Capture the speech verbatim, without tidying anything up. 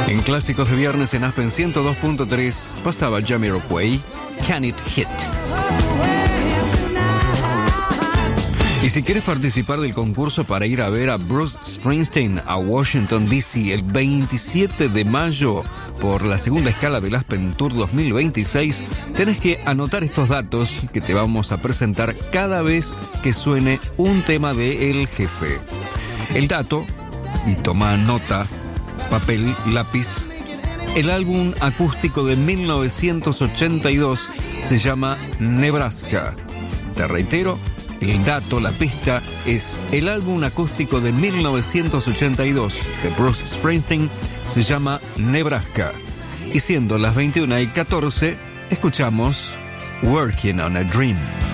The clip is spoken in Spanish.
En Clásicos de Viernes en Aspen ciento dos punto tres pasaba Jamiroquai, Can It Hit. Y si quieres participar del concurso para ir a ver a Bruce Springsteen a Washington, D C el veintisiete de mayo por la segunda escala del Aspen Tour dos mil veintiséis, tenés que anotar estos datos que te vamos a presentar cada vez que suene un tema de El Jefe. El dato, y toma nota, papel, lápiz, el álbum acústico de mil novecientos ochenta y dos se llama Nebraska. Te reitero, el dato, la pista, es el álbum acústico de mil novecientos ochenta y dos de Bruce Springsteen, se llama Nebraska. Y siendo las veintiuna y catorce, escuchamos Working on a Dream.